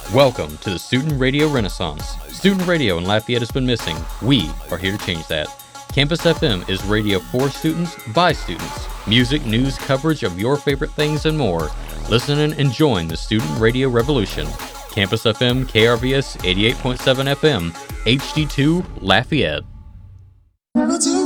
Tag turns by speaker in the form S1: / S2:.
S1: Welcome to the Student Radio Renaissance. Student radio in Lafayette has been missing. We are here to change that. Campus FM is radio for students, by students. Music, news, coverage of your favorite things, and more. Listen and join the student radio revolution. Campus FM, KRVS 88.7 FM, HD2, Lafayette.